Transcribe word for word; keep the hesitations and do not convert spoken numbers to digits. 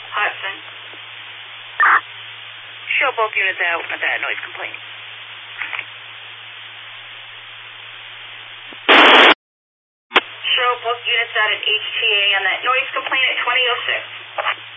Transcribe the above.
Hudson. Show both units out on that noise complaint. Show both units out at H T A on that noise complaint at twenty oh six.